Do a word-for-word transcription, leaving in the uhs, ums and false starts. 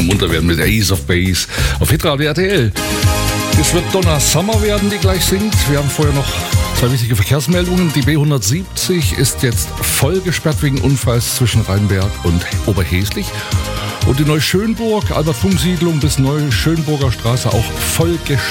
munter werden mit Ace of Base auf Hitradio R T L. Es wird Donna Summer werden, die gleich singt. Wir haben vorher noch zwei wichtige Verkehrsmeldungen. Die B hundertsiebzig ist jetzt voll gesperrt wegen Unfalls zwischen Rheinberg und Oberheslich. Und die Neuschönburg, Albert-Funk-Siedlung bis Neuschönburger Straße auch voll gesperrt.